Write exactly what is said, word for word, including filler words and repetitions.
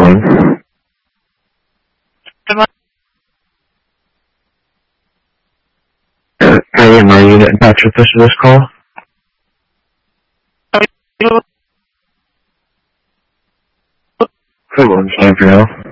calling? Uh, I am. Are you in touch with us for this call? Come on, time for now.